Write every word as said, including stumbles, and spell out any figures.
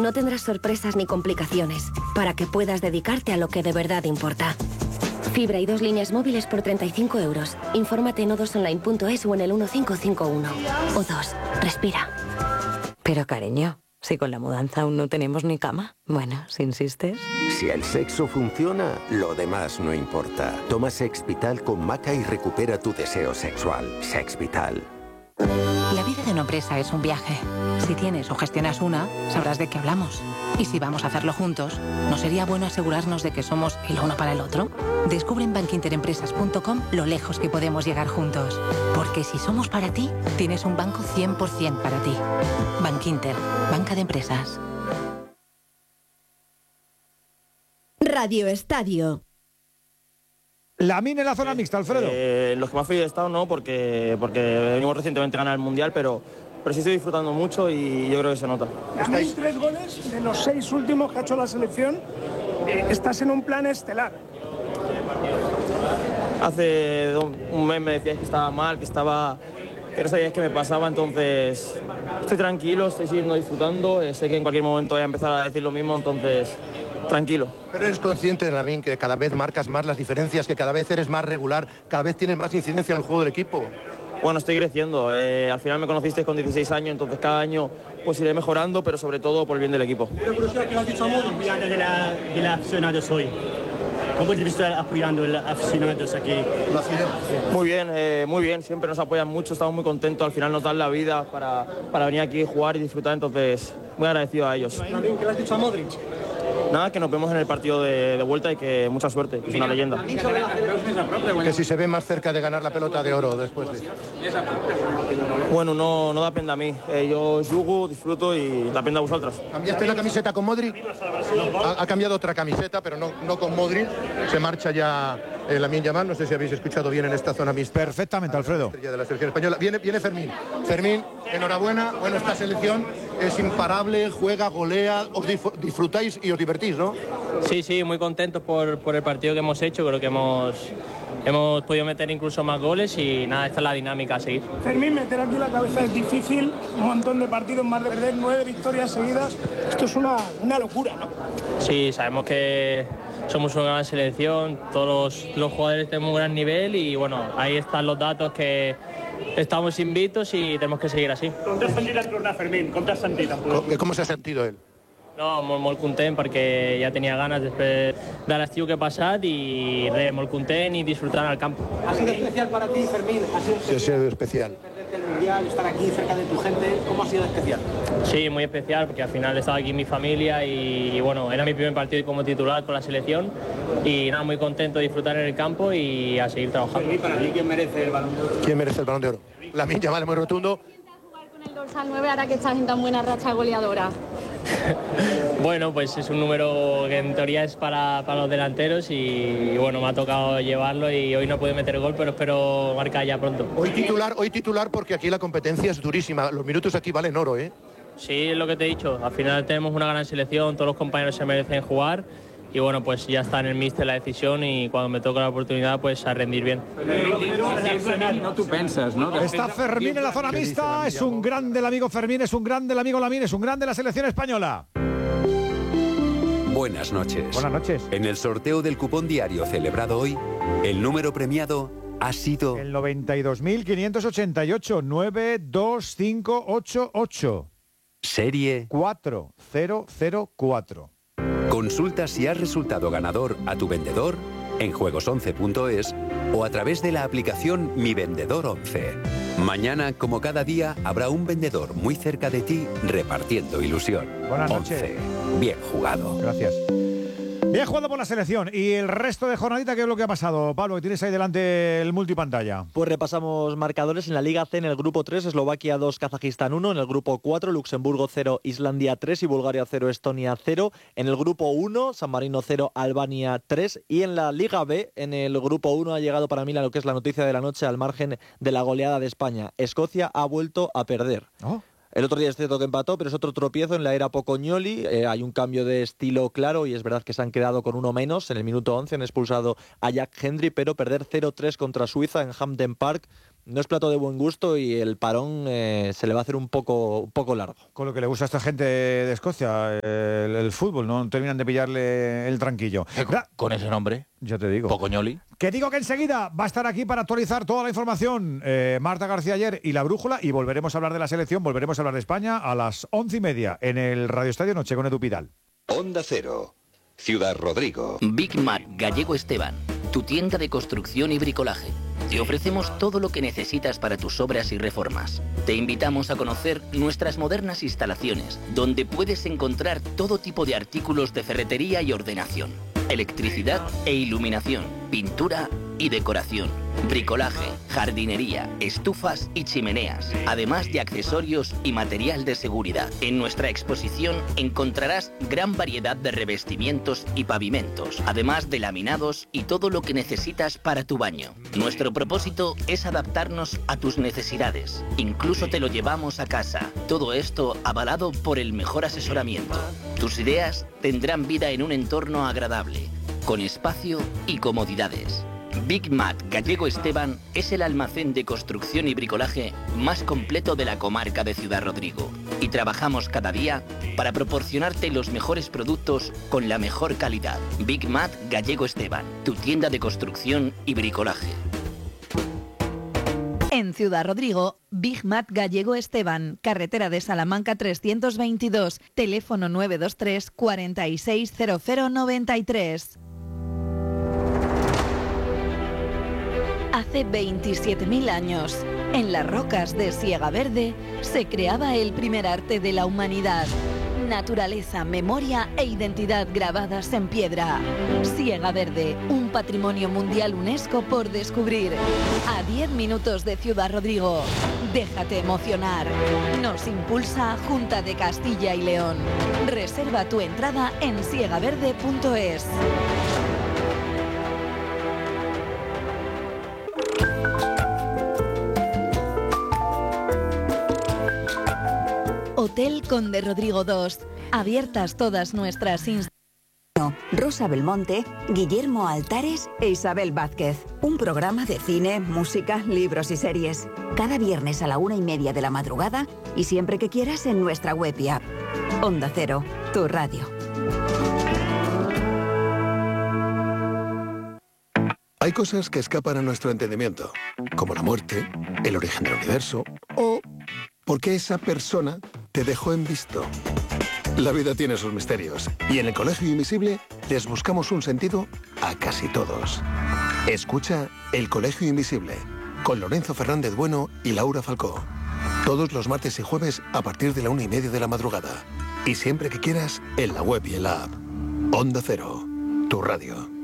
no tendrás sorpresas ni complicaciones, para que puedas dedicarte a lo que de verdad importa. Fibra y dos líneas móviles por treinta y cinco euros. Infórmate en o dos online punto es o en el uno cinco cinco uno. O dos, respira. Pero cariño, si con la mudanza aún no tenemos ni cama. Bueno, si insistes. Si el sexo funciona, lo demás no importa. Toma Sexvital con maca y recupera tu deseo sexual. Sexvital. La vida de una empresa es un viaje. Si tienes o gestionas una, sabrás de qué hablamos. Y si vamos a hacerlo juntos, ¿no sería bueno asegurarnos de que somos el uno para el otro? Descubre en bankinterempresas punto com lo lejos que podemos llegar juntos. Porque si somos para ti, tienes un banco cien por ciento para ti. Bankinter, banca de empresas. Radio Estadio. Lamine en la zona mixta, Alfredo. Eh, los que más feliz he estado no, porque, porque venimos recientemente a ganar el Mundial, pero, pero sí estoy disfrutando mucho y yo creo que se nota. Tenéis tres goles de los seis últimos que ha hecho la selección. Eh, estás en un plan estelar. Hace un mes me decíais que estaba mal, que estaba... que no sabíais qué me pasaba, entonces estoy tranquilo, estoy siguiendo disfrutando, eh, sé que en cualquier momento voy a empezar a decir lo mismo, entonces tranquilo. Pero eres consciente, Lamine, que cada vez marcas más las diferencias, que cada vez eres más regular, cada vez tienes más incidencia en el juego del equipo. Bueno, estoy creciendo, eh, al final me conocisteis con dieciséis años, entonces cada año pues iré mejorando, pero sobre todo por el bien del equipo. Pero curiosidad, ¿qué has dicho a Modric de la, de la aficionados hoy? ¿Cómo te viste apoyando el aficionados aquí? Muy bien, eh, muy bien, siempre nos apoyan mucho, estamos muy contentos, al final nos dan la vida para, para venir aquí, jugar y disfrutar, entonces muy agradecido a ellos. ¿Qué le has dicho a Modric? Nada, que nos vemos en el partido de, de vuelta y que mucha suerte, que es una leyenda. Que si se ve más cerca de ganar la pelota de oro después de... Bueno, no, no depende a mí, eh, yo jugo, disfruto y depende a vosotros. ¿Cambiaste la camiseta con Modric? Ha, ha cambiado otra camiseta, pero no, no con Modric. Se marcha ya eh, Lamine Yamal, no sé si habéis escuchado bien en esta zona mixta. Perfectamente, Alfredo. De la selección española. Viene, viene Fermín. Fermín, enhorabuena. Bueno, esta selección es imparable, juega, golea, os disfrutáis y os divertís, ¿no? Sí, sí, muy contentos por, por el partido que hemos hecho, creo que hemos, hemos podido meter incluso más goles y nada, esta es la dinámica a seguir. Fermín, meter aquí la cabeza es difícil, un montón de partidos más de perder, nueve victorias seguidas, esto es una, una locura, ¿no? Sí, sabemos que somos una gran selección, todos los, los jugadores tenemos un gran nivel y bueno, ahí están los datos que estamos invictos y tenemos que seguir así. Com t'has sentit el tornar, Fermín? Com t'has sentit? ¿Cómo se ha sentido él? No, molt, molt content perquè ja tenia ganes després de l'estiu que he passat i res, molt content y disfrutant al campo. ¿Ha sido especial para ti, Fermín? ¿Ha sido Sí, ha sido especial. perderte el Mundial, estar aquí cerca de tu gente? ¿Cómo ha sido especial? Sí, muy especial porque al final estaba aquí mi familia y, y bueno, era mi primer partido como titular con la selección y nada, muy contento de disfrutar en el campo y a seguir trabajando. ¿Y para ti quién merece el Balón de Oro? ¿Quién merece el Balón de Oro? Lamine Yamal, muy rotundo. Con el dorsal nueve ahora que estás en tan buena racha goleadora. Bueno, pues es un número que en teoría es para, para los delanteros y, y bueno, me ha tocado llevarlo y hoy no puedo meter gol, pero espero marcar ya pronto. Hoy titular, hoy titular porque aquí la competencia es durísima. Los minutos aquí valen oro, ¿eh? Sí, es lo que te he dicho. Al final tenemos una gran selección, todos los compañeros se merecen jugar y bueno, pues ya está en el míster la decisión y cuando me toca la oportunidad, pues a rendir bien. No tú pensas, ¿no? Está Fermín en la zona mixta, es un grande el amigo Fermín, es un grande el amigo Lamine, es un grande la selección española. Buenas noches. Buenas noches. En el sorteo del cupón diario celebrado hoy, el número premiado ha sido... El noventa y dos mil quinientos ochenta y ocho, nueve dos cinco ocho ocho. Serie... cuatro cero cero cuatro. Consulta si has resultado ganador a tu vendedor en juegos once punto es o a través de la aplicación Mi Vendedor once. Mañana, como cada día, habrá un vendedor muy cerca de ti repartiendo ilusión. Buenas noches. once. Bien jugado. Gracias. Bien jugado por la selección. ¿Y el resto de jornadita qué es lo que ha pasado? Pablo, que tienes ahí delante el multipantalla. Pues repasamos marcadores en la Liga C. En el grupo tres, Eslovaquia dos, Kazajistán uno. En el grupo cuatro, Luxemburgo cero, Islandia tres y Bulgaria cero, Estonia cero. En el grupo uno, San Marino cero, Albania tres. Y en la Liga B, en el grupo uno ha llegado para mí lo que es la noticia de la noche al margen de la goleada de España. Escocia ha vuelto a perder. ¿Oh? El otro día es cierto que empató, pero es otro tropiezo en la era Pocognoli. Eh, hay un cambio de estilo claro y es verdad que se han quedado con uno menos. En el minuto once han expulsado a Jack Hendry, pero perder cero tres contra Suiza en Hampden Park no es plato de buen gusto y el parón eh, se le va a hacer un poco, un poco largo. Con lo que le gusta a esta gente de Escocia, el, el fútbol, no terminan de pillarle el tranquillo. Eh, con, con ese nombre. Ya te digo. Pocoñoli. Que digo que enseguida va a estar aquí para actualizar toda la información eh, Marta García ayer y la brújula, y volveremos a hablar de la selección, volveremos a hablar de España a las once y media en el Radio Estadio Noche con Edu Pidal. Onda Cero, Ciudad Rodrigo. Big Mac Gallego Esteban, tu tienda de construcción y bricolaje. Te ofrecemos todo lo que necesitas para tus obras y reformas. Te invitamos a conocer nuestras modernas instalaciones, donde puedes encontrar todo tipo de artículos de ferretería y ordenación, electricidad e iluminación, pintura y decoración, bricolaje, jardinería, estufas y chimeneas, además de accesorios y material de seguridad. En nuestra exposición encontrarás gran variedad de revestimientos y pavimentos, además de laminados y todo lo que necesitas para tu baño. Nuestro propósito es adaptarnos a tus necesidades. Incluso te lo llevamos a casa. Todo esto avalado por el mejor asesoramiento. Tus ideas tendrán vida en un entorno agradable, con espacio y comodidades. Big Mac Gallego Esteban es el almacén de construcción y bricolaje más completo de la comarca de Ciudad Rodrigo. Y trabajamos cada día para proporcionarte los mejores productos con la mejor calidad. Big Mac Gallego Esteban, tu tienda de construcción y bricolaje. En Ciudad Rodrigo, Big Mac Gallego Esteban, carretera de Salamanca trescientos veintidós, teléfono nueve dos tres, cuarenta y seis, cero cero noventa y tres. Hace veintisiete mil años, en las rocas de Siega Verde, se creaba el primer arte de la humanidad. Naturaleza, memoria e identidad grabadas en piedra. Siega Verde, un patrimonio mundial UNESCO por descubrir. A diez minutos de Ciudad Rodrigo. Déjate emocionar. Nos impulsa Junta de Castilla y León. Reserva tu entrada en siega verde punto es. Hotel Conde Rodrigo dos. Abiertas todas nuestras instalaciones. Rosa Belmonte, Guillermo Altares e Isabel Vázquez. Un programa de cine, música, libros y series. Cada viernes a la una y media de la madrugada y siempre que quieras en nuestra web y app. Onda Cero, tu radio. Hay cosas que escapan a nuestro entendimiento, como la muerte, el origen del universo o por qué esa persona te dejó en visto. La vida tiene sus misterios y en el Colegio Invisible les buscamos un sentido a casi todos. Escucha El Colegio Invisible con Lorenzo Fernández Bueno y Laura Falcó. Todos los martes y jueves a partir de la una y media de la madrugada. Y siempre que quieras en la web y en la app. Onda Cero, tu radio.